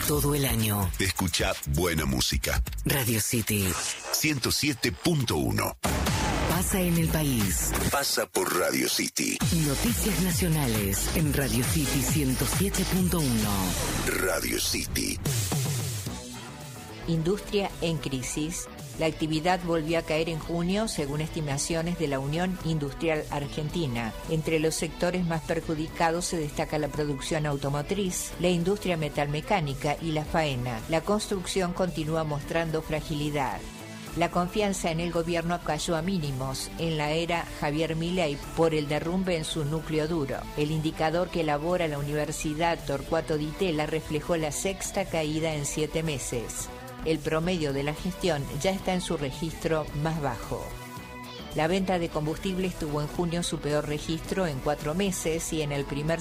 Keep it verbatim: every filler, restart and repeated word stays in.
todo el año. Escucha buena música. Radio City ciento siete punto uno. Pasa en el país. Pasa por Radio City. Noticias nacionales en Radio City ciento siete punto uno. Radio City. Industria en crisis. La actividad volvió a caer en junio, según estimaciones de la Unión Industrial Argentina. Entre los sectores más perjudicados se destaca la producción automotriz, la industria metalmecánica y la faena. La construcción continúa mostrando fragilidad. La confianza en el gobierno cayó a mínimos en la era Javier Milei por el derrumbe en su núcleo duro. El indicador que elabora la Universidad Torcuato Di Tella reflejó la sexta caída en siete meses. El promedio de la gestión ya está en su registro más bajo. La venta de combustibles tuvo en junio su peor registro en cuatro meses y en el primer